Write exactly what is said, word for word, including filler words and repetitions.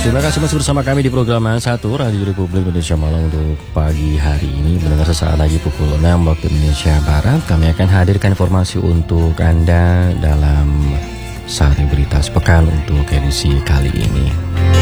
Terima kasih masih bersama kami di program satu Radio Republik Indonesia Malam untuk pagi hari ini. Mendengar sesaat lagi pukul enam waktu Indonesia Barat, kami akan hadirkan informasi untuk Anda dalam Sari Berita Sepekan untuk edisi kali ini.